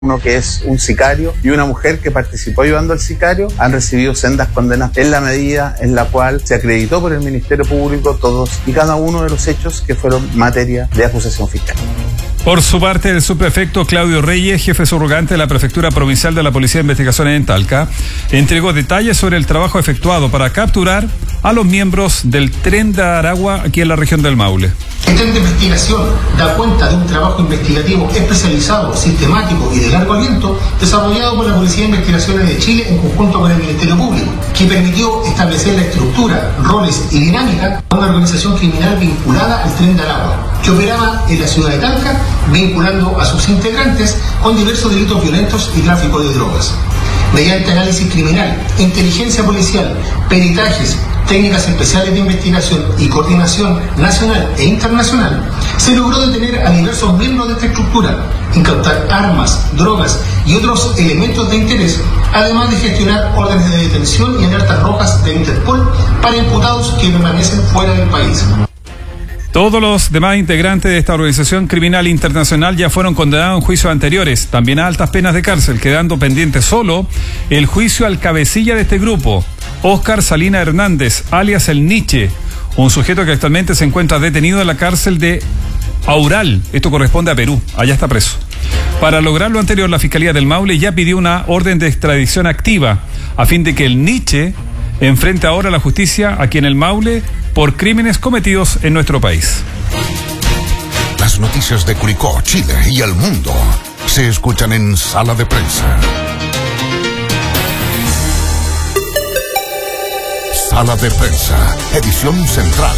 uno que es un sicario y una mujer que participó ayudando al sicario, han recibido sendas condenas en la medida en la cual se acreditó por el Ministerio Público todos y cada uno de los hechos que fueron materia de acusación fiscal. Por su parte, el subprefecto Claudio Reyes, jefe subrogante de la Prefectura Provincial de la Policía de Investigaciones en Talca, entregó detalles sobre el trabajo efectuado para capturar a los miembros del Tren de Aragua aquí en la región del Maule. El tren de investigación da cuenta de un trabajo investigativo especializado, sistemático y de largo aliento desarrollado por la Policía de Investigaciones de Chile en conjunto con el Ministerio Público, que permitió establecer la estructura, roles y dinámica de una organización criminal vinculada al Tren de Aragua, que operaba en la ciudad de Talca, vinculando a sus integrantes con diversos delitos violentos y tráfico de drogas. Mediante análisis criminal, inteligencia policial, peritajes, técnicas especiales de investigación y coordinación nacional e internacional, se logró detener a diversos miembros de esta estructura, incautar armas, drogas y otros elementos de interés, además de gestionar órdenes de detención y alertas rojas de Interpol para imputados que permanecen fuera del país. Todos los demás integrantes de esta organización criminal internacional ya fueron condenados en juicios anteriores, también a altas penas de cárcel, quedando pendiente solo el juicio al cabecilla de este grupo, Óscar Salina Hernández, alias El Niche, un sujeto que actualmente se encuentra detenido en la cárcel de Aural, esto corresponde a Perú, allá está preso. Para lograr lo anterior, la Fiscalía del Maule ya pidió una orden de extradición activa, a fin de que El Niche enfrente ahora a la justicia aquí en el Maule por crímenes cometidos en nuestro país. Las noticias de Curicó, Chile y el mundo se escuchan en Sala de Prensa. Sala de Prensa, edición central.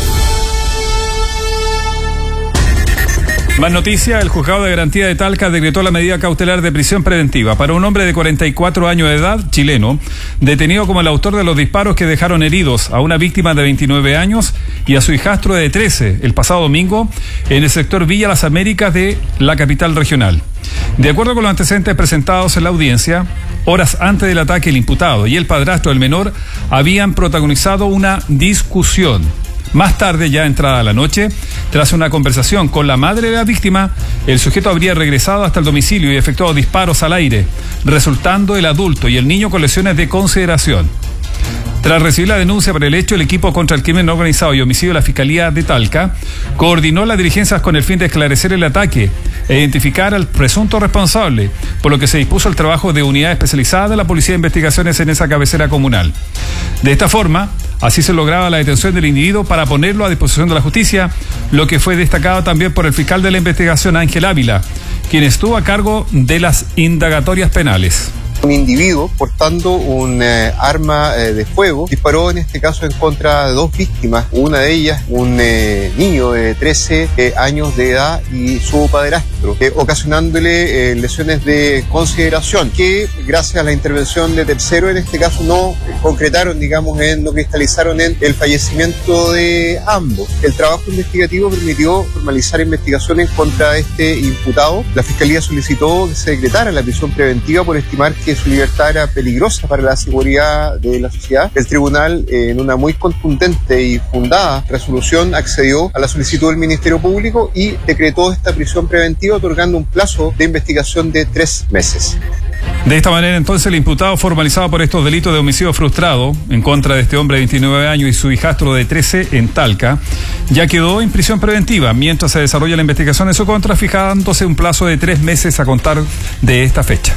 Más noticia, el Juzgado de Garantía de Talca decretó la medida cautelar de prisión preventiva para un hombre de 44 años de edad, chileno, detenido como el autor de los disparos que dejaron heridos a una víctima de 29 años y a su hijastro de 13 el pasado domingo en el sector Villa Las Américas de la capital regional. De acuerdo con los antecedentes presentados en la audiencia, horas antes del ataque, el imputado y el padrastro del menor habían protagonizado una discusión. Más tarde, ya entrada la noche, tras una conversación con la madre de la víctima, el sujeto habría regresado hasta el domicilio y efectuado disparos al aire, resultando el adulto y el niño con lesiones de consideración. Tras recibir la denuncia por el hecho, el equipo contra el crimen organizado y homicidio de la Fiscalía de Talca coordinó las diligencias con el fin de esclarecer el ataque e identificar al presunto responsable, por lo que se dispuso el trabajo de unidad especializada de la Policía de Investigaciones en esa cabecera comunal. De esta forma, así se lograba la detención del individuo para ponerlo a disposición de la justicia, lo que fue destacado también por el fiscal de la investigación, Ángel Ávila, quien estuvo a cargo de las indagatorias penales. Un individuo portando un arma de fuego disparó en este caso en contra de dos víctimas, una de ellas un niño de 13 años de edad y su padrastro, ocasionándole lesiones de consideración que gracias a la intervención de tercero en este caso no concretaron, no cristalizaron en el fallecimiento de ambos. El trabajo investigativo permitió formalizar investigaciones contra este imputado. La Fiscalía solicitó que se decretara la prisión preventiva por estimar que su libertad era peligrosa para la seguridad de la sociedad. El tribunal, en una muy contundente y fundada resolución, accedió a la solicitud del Ministerio Público y decretó esta prisión preventiva, otorgando un plazo de investigación de 3 meses. De esta manera, entonces, el imputado formalizado por estos delitos de homicidio frustrado en contra de este hombre de 29 años y su hijastro de 13 en Talca, ya quedó en prisión preventiva mientras se desarrolla la investigación en su contra, fijándose un plazo de 3 meses a contar de esta fecha.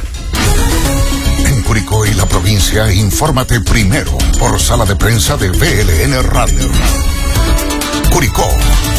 En Curicó y la provincia, infórmate primero por Sala de Prensa de VLN Radio. Curicó.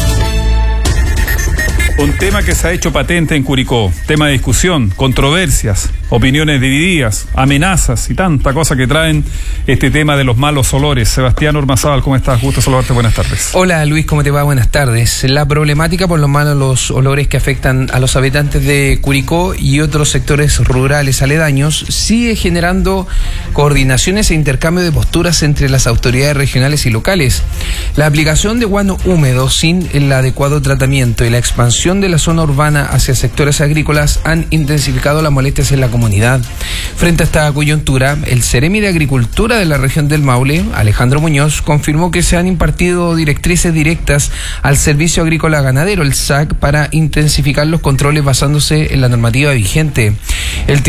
Un tema que se ha hecho patente en Curicó, tema de discusión, controversias, opiniones divididas, amenazas y tanta cosa que traen este tema de los malos olores. Sebastián Ormazábal, ¿cómo estás? Gusto saludarte, buenas tardes. Hola Luis, ¿cómo te va? Buenas tardes. La problemática por los malos olores que afectan a los habitantes de Curicó y otros sectores rurales aledaños sigue generando coordinaciones e intercambio de posturas entre las autoridades regionales y locales. La aplicación de guano húmedo sin el adecuado tratamiento y la expansión expansión de la zona urbana hacia sectores agrícolas han intensificado las molestias en la comunidad. Frente a esta coyuntura, el Seremi de Agricultura de la región del Maule, Alejandro Muñoz, confirmó que se han impartido directrices directas al Servicio Agrícola Ganadero, el SAC, para intensificar los controles basándose en la normativa vigente. El